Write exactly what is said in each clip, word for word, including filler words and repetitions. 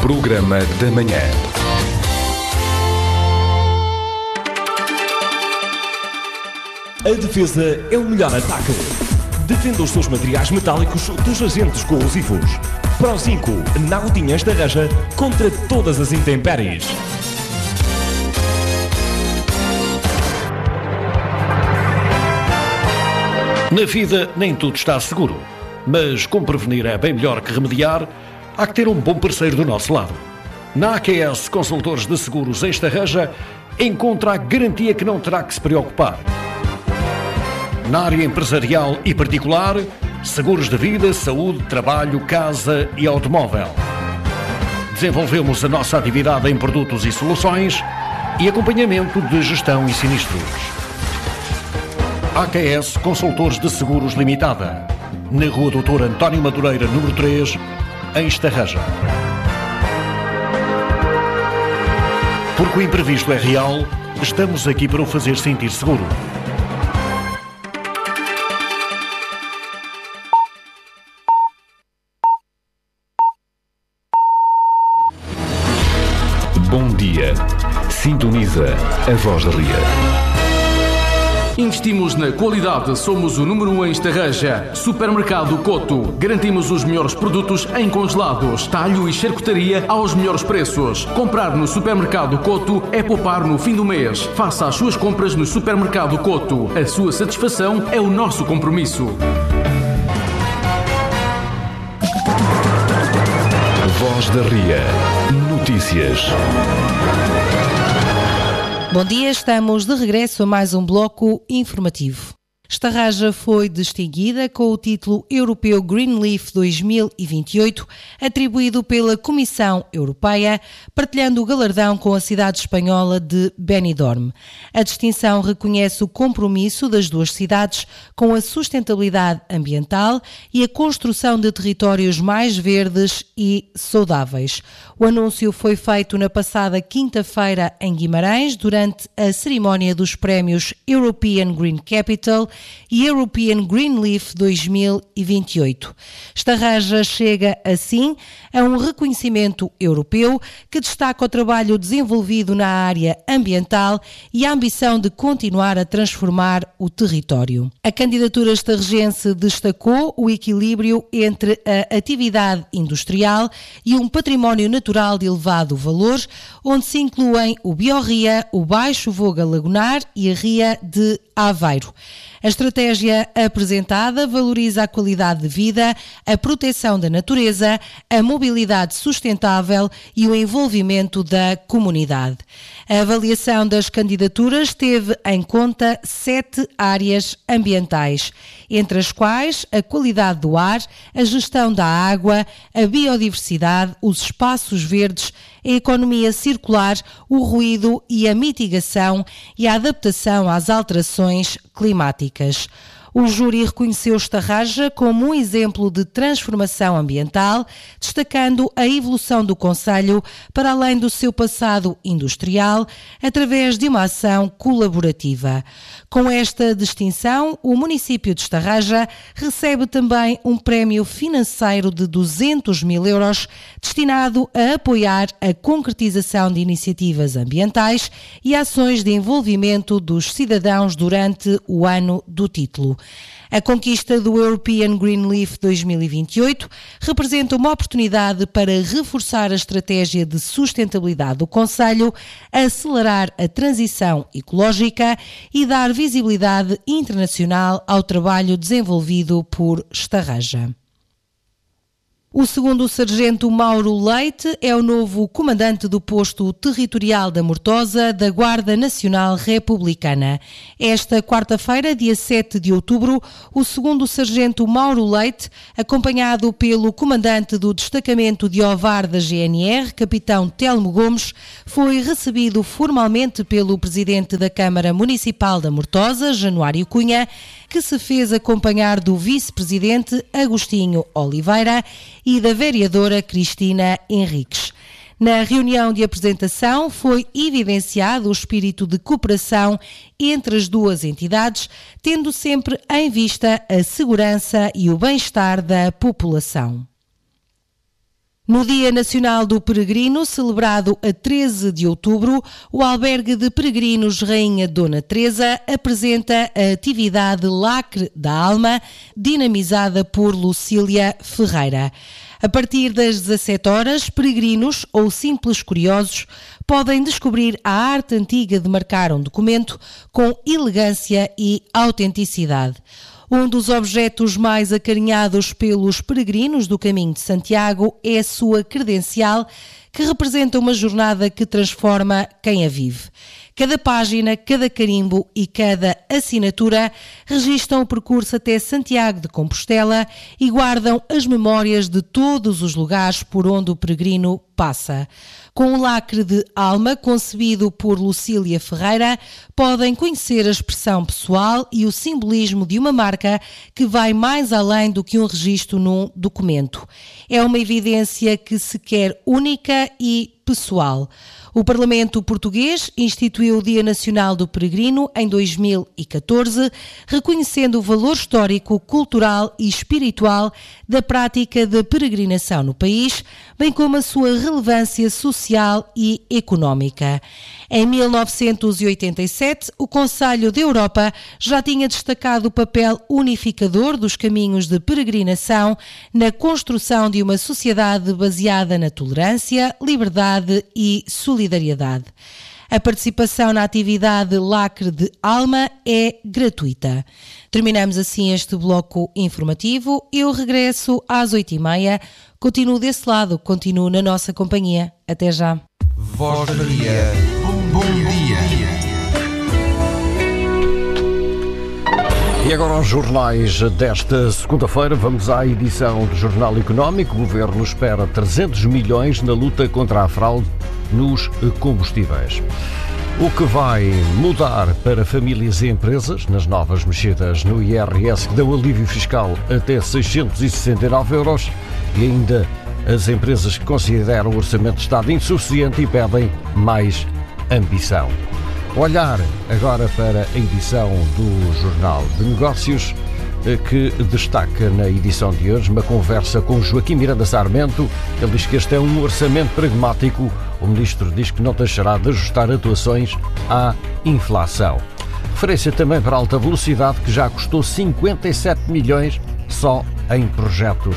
Programa da Manhã. A defesa é o melhor ataque. Defenda os seus materiais metálicos dos agentes corrosivos. Pro cinco, Nautinhas da Reja contra todas as intempéries. Na vida nem tudo está seguro, mas como prevenir é bem melhor que remediar, há que ter um bom parceiro do nosso lado. Na A Q S Consultores de Seguros em Estarreja, encontra a garantia que não terá que se preocupar. Na área empresarial e particular, seguros de vida, saúde, trabalho, casa e automóvel. Desenvolvemos a nossa atividade em produtos e soluções e acompanhamento de gestão e sinistros. A Q S Consultores de Seguros Limitada, na Rua doutor António Madureira, número três, em Estarreja. Porque o imprevisto é real, estamos aqui para o fazer sentir seguro. Bom dia. Sintoniza a Voz da Ria. Investimos na qualidade, somos o número um em Estarreja. Supermercado Coto. Garantimos os melhores produtos em congelados, talho e charcutaria aos melhores preços. Comprar no Supermercado Coto é poupar no fim do mês. Faça as suas compras no Supermercado Coto. A sua satisfação é o nosso compromisso. Voz da Ria. Notícias. Bom dia, estamos de regresso a mais um bloco informativo. Estarreja foi distinguida com o título Europeu Greenleaf dois mil e vinte e oito, atribuído pela Comissão Europeia, partilhando o galardão com a cidade espanhola de Benidorm. A distinção reconhece o compromisso das duas cidades com a sustentabilidade ambiental e a construção de territórios mais verdes e saudáveis. O anúncio foi feito na passada quinta-feira em Guimarães, durante a cerimónia dos prémios European Green Capital e European Greenleaf dois mil e vinte e oito. Estarreja chega, assim, a um reconhecimento europeu que destaca o trabalho desenvolvido na área ambiental e a ambição de continuar a transformar o território. A candidatura estarrejense destacou o equilíbrio entre a atividade industrial e um património natural de elevado valor, onde se incluem o Biorria, o Baixo Voga Lagunar e a Ria de Aveiro. A estratégia apresentada valoriza a qualidade de vida, a proteção da natureza, a mobilidade sustentável e o envolvimento da comunidade. A avaliação das candidaturas teve em conta sete áreas ambientais, entre as quais a qualidade do ar, a gestão da água, a biodiversidade, os espaços verdes, a economia circular, o ruído e a mitigação e a adaptação às alterações climáticas. O júri reconheceu Estarreja como um exemplo de transformação ambiental, destacando a evolução do concelho para além do seu passado industrial, através de uma ação colaborativa. Com esta distinção, o município de Estarreja recebe também um prémio financeiro de duzentos mil euros, destinado a apoiar a concretização de iniciativas ambientais e ações de envolvimento dos cidadãos durante o ano do título. A conquista do European Greenleaf dois mil e vinte e oito representa uma oportunidade para reforçar a estratégia de sustentabilidade do concelho, acelerar a transição ecológica e dar visibilidade internacional ao trabalho desenvolvido por Estarreja. O segundo sargento Mauro Leite é o novo comandante do posto territorial da Mortosa da Guarda Nacional Republicana. Esta quarta-feira, dia sete de outubro, o segundo sargento Mauro Leite, acompanhado pelo comandante do destacamento de Ovar da G N R, capitão Telmo Gomes, foi recebido formalmente pelo presidente da Câmara Municipal da Mortosa, Januário Cunha, que se fez acompanhar do vice-presidente Agostinho Oliveira e da vereadora Cristina Henriques. Na reunião de apresentação foi evidenciado o espírito de cooperação entre as duas entidades, tendo sempre em vista a segurança e o bem-estar da população. No Dia Nacional do Peregrino, celebrado a treze de outubro, o Albergue de Peregrinos Rainha Dona Teresa apresenta a atividade Lacre da Alma, dinamizada por Lucília Ferreira. A partir das dezassete horas, peregrinos ou simples curiosos podem descobrir a arte antiga de marcar um documento com elegância e autenticidade. Um dos objetos mais acarinhados pelos peregrinos do Caminho de Santiago é a sua credencial, que representa uma jornada que transforma quem a vive. Cada página, cada carimbo e cada assinatura registram o percurso até Santiago de Compostela e guardam as memórias de todos os lugares por onde o peregrino passa. Com o lacre de alma, concebido por Lucília Ferreira, podem conhecer a expressão pessoal e o simbolismo de uma marca que vai mais além do que um registro num documento. É uma evidência que se quer única e pessoal. O Parlamento Português instituiu o Dia Nacional do Peregrino em dois mil e catorze, reconhecendo o valor histórico, cultural e espiritual da prática da peregrinação no país, bem como a sua relevância social e económica. Em mil novecentos e oitenta e sete, o Conselho da Europa já tinha destacado o papel unificador dos caminhos de peregrinação na construção de uma sociedade baseada na tolerância, liberdade e solidariedade. A participação na atividade Lacre de Alma é gratuita. Terminamos assim este bloco informativo. Eu regresso às oito e meia. Continuo desse lado, continuo na nossa companhia. Até já. Voz Maria, bom, bom dia. E agora aos jornais desta segunda-feira, vamos à edição do Jornal Económico. O Governo espera trezentos milhões na luta contra a fraude nos combustíveis. O que vai mudar para famílias e empresas nas novas mexidas no I R S que dão alívio fiscal até seiscentos e sessenta e nove euros e ainda as empresas que consideram o Orçamento de Estado insuficiente e pedem mais ambição. Olhar agora para a edição do Jornal de Negócios, que destaca na edição de hoje uma conversa com Joaquim Miranda Sarmento. Ele diz que este é um orçamento pragmático. O Ministro diz que não deixará de ajustar atuações à inflação. Referência também para a alta velocidade, que já custou cinquenta e sete milhões só em projetos.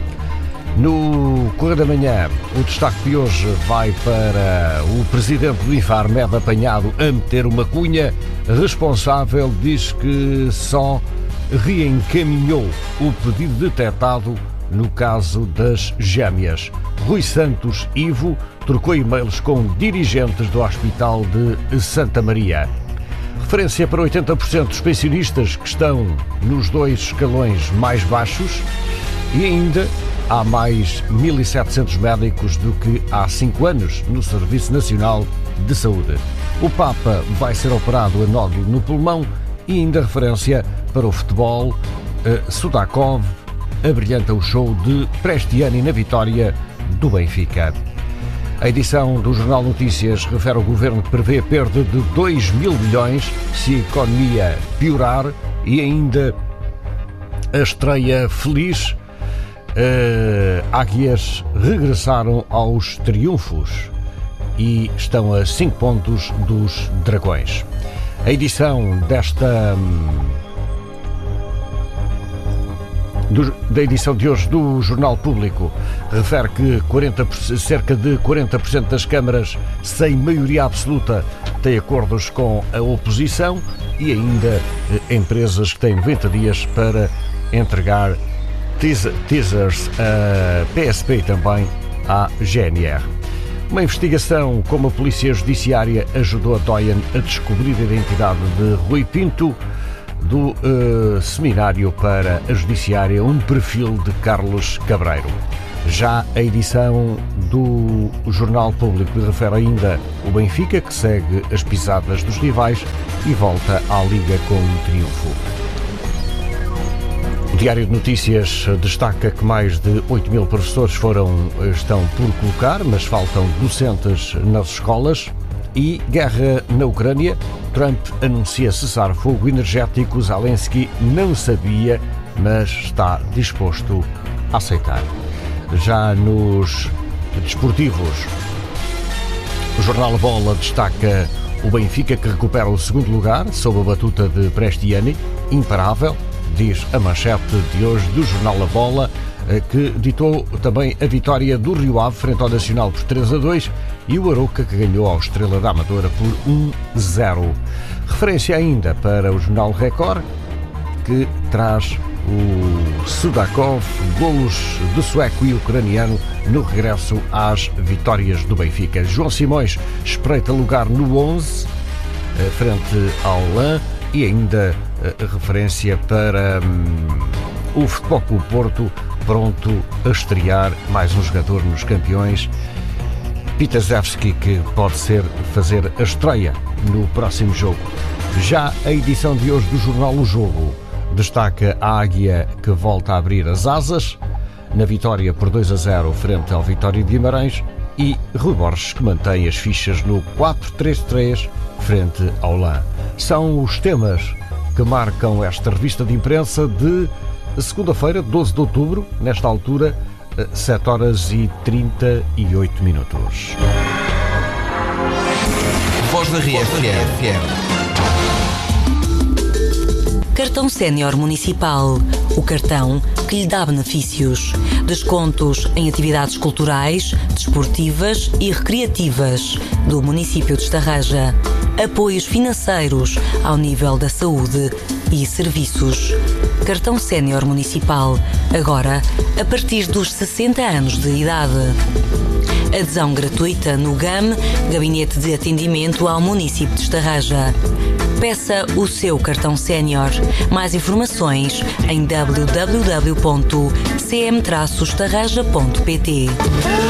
No Correio da Manhã, o destaque de hoje vai para o presidente do Infarmed apanhado a meter uma cunha. Responsável diz que só reencaminhou o pedido detectado no caso das gêmeas. Rui Santos Ivo trocou e-mails com dirigentes do Hospital de Santa Maria. Referência para oitenta por cento dos pensionistas que estão nos dois escalões mais baixos e ainda há mais mil e setecentos médicos do que há cinco anos no Serviço Nacional de Saúde. O Papa vai ser operado a nódulo no pulmão e ainda referência para o futebol. uh, Sudakov abrilhanta o show de Prestiani na vitória do Benfica. A edição do Jornal Notícias refere ao Governo que prevê perda de dois mil milhões se a economia piorar e ainda a estreia feliz. Uh, águias regressaram aos triunfos e estão a cinco pontos dos dragões. A edição desta do, da edição de hoje do Jornal Público refere que quarenta por cento, cerca de quarenta por cento das câmaras sem maioria absoluta têm acordos com a oposição e ainda eh, empresas que têm noventa dias para entregar teasers a P S P e também à G N R. Uma investigação como a Polícia Judiciária ajudou a Doyen a descobrir a identidade de Rui Pinto, do uh, Seminário para a Judiciária, um perfil de Carlos Cabreiro. Já a edição do Jornal Público refere ainda o Benfica, que segue as pisadas dos rivais e volta à Liga com um triunfo. O Diário de Notícias destaca que mais de oito mil professores foram, estão por colocar, mas faltam docentes nas escolas. E guerra na Ucrânia. Trump anuncia cessar fogo energético. Zelensky não sabia, mas está disposto a aceitar. Já nos desportivos, o Jornal A Bola destaca o Benfica, que recupera o segundo lugar sob a batuta de Prestiani, imparável, diz a manchete de hoje do Jornal A Bola, que ditou também a vitória do Rio Ave frente ao Nacional por três a dois e o Arouca, que ganhou ao Estrela da Amadora por um a zero. Referência ainda para o Jornal Record, que traz o Sudakov, golos do sueco e ucraniano no regresso às vitórias do Benfica. João Simões espreita lugar no onze, frente ao Lã, e ainda a referência para hum, o Futebol Clube Porto, pronto a estrear mais um jogador nos campeões, Pitazewski, que pode ser fazer a estreia no próximo jogo. Já a edição de hoje do Jornal O Jogo destaca a Águia, que volta a abrir as asas na vitória por dois a zero frente ao Vitória de Guimarães, e Rui Borges, que mantém as fichas no quatro três três frente ao Lã. São os temas que marcam esta revista de imprensa de segunda-feira, doze de outubro, nesta altura, sete horas e trinta e oito minutos. Voz da Ria F M. Cartão Sénior Municipal. O cartão que lhe dá benefícios. Descontos em atividades culturais, desportivas e recreativas do município de Estarreja. Apoios financeiros ao nível da saúde e serviços. Cartão Sénior Municipal. Agora, a partir dos sessenta anos de idade. Adesão gratuita no G A M, Gabinete de Atendimento ao Município de Estarreja. Peça o seu cartão sénior. Mais informações em w w w ponto c m traço estarreja ponto p t.